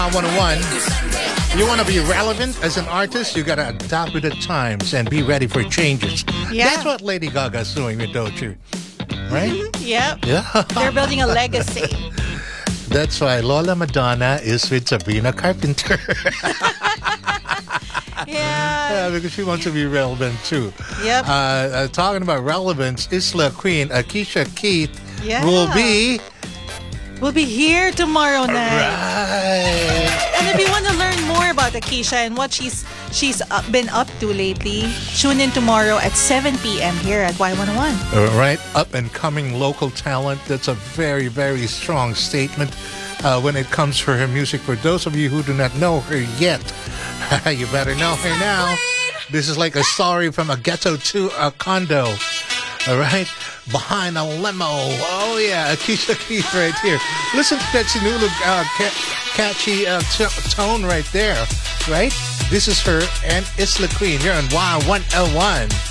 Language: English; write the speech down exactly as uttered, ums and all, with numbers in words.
one oh one. You want to be relevant as an artist, you got to adapt with the times and be ready for changes. Yeah. That's what Lady Gaga's doing with Doechii. Right? Yep. Yeah. They're building a legacy. That's why Lola Madonna is with Sabrina Carpenter. Yeah. Yeah, because she wants to be relevant too. Yep. Uh, uh, talking about relevance, Isla Queen, Akisha Keith Yeah. will be... We'll be here tomorrow night. Right. And if you want to learn more about Akisha and what she's she's uh, been up to lately, tune in tomorrow at seven p.m. here at Y one oh one. Uh, right, up and coming local talent. That's a very, very strong statement uh, when it comes for her music. For those of you who do not know her yet, you better know her now. This is like a story from a ghetto to a condo. All right, behind a limo. Oh yeah, Akisha Keith right here. Listen to that Sinulog uh, ca- catchy uh, t- tone right there. Right, this is her and Isla Queen here on Y one oh one.